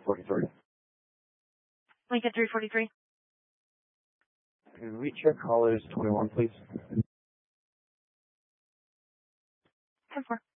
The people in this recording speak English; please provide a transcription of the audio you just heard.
343. Lincoln 343. Can we check callers 21, please? 10-4.